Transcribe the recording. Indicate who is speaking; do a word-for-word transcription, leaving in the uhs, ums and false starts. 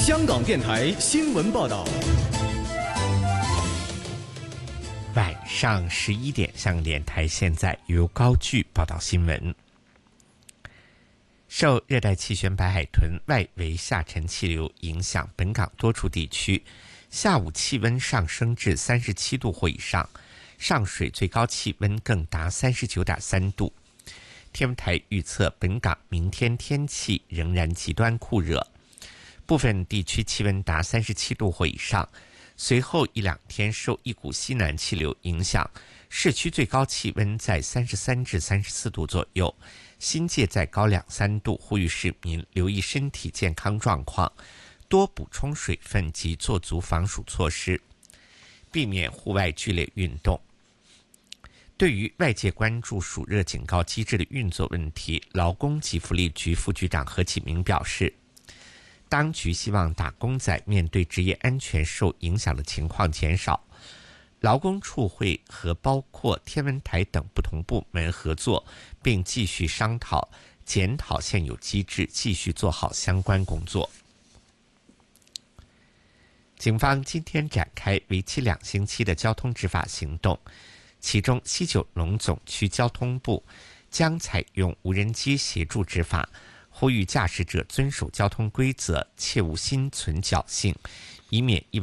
Speaker 1: 香港电台新闻报道。
Speaker 2: 晚上十一点，香港电台现在由高炬报道新闻。受热带气旋白海豚外围下沉气流影响，本港多处地区下午气温上升至三十七度或以上，上水最高气温更达三十九点三度。天文台预测，本港明天天气仍然极端酷热，部分地区气温达三十七度或以上。随后一两天受一股西南气流影响，市区最高气温在三十三至三十四度左右，新界再高两三度，呼吁市民留意身体健康状况，多补充水分及做足防暑措施，避免户外剧烈运动。对于外界关注暑热警告机制的运作问题，劳工及福利局副局长何启明表示，当局希望打工仔面对职业安全受影响的情况减少，劳工处会和包括天文台等不同部门合作，并继续商讨检讨现有机制，继续做好相关工作。警方今天展开为期两星期的交通执法行动，其中西九龙总区交通部将采用无人机协助执法，呼吁驾驶者遵守交通规则，切勿心存侥幸，以免意外